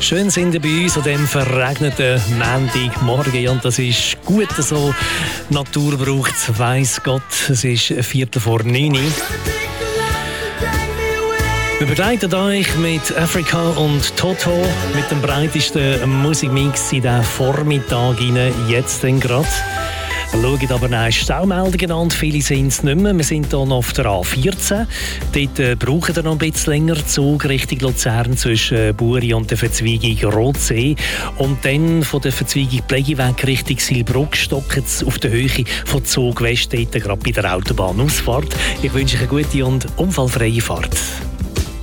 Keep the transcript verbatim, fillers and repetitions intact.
Schön sind ihr bei uns an diesem verregneten Montagmorgen. Und das ist gut so. Die Natur braucht es, weiss Gott. Es ist Viertel vor neun. Wir begleiten euch mit Africa und Toto mit dem breitesten Musikmix in den Vormittag rein, jetzt denn gerade. Wir schauen aber nach Staumeldungen an, viele sind es nicht mehr. Wir sind hier noch auf der A vierzehn. Dort äh, brauchen wir noch ein bisschen länger Zug Richtung Luzern zwischen äh, Buri und der Verzweigung Rotsee. Und dann von der Verzweigung Plegiweg Richtung Silbruck stocken es auf der Höhe von Zug West, dort gerade bei der Autobahnausfahrt. Ich wünsche euch eine gute und unfallfreie Fahrt.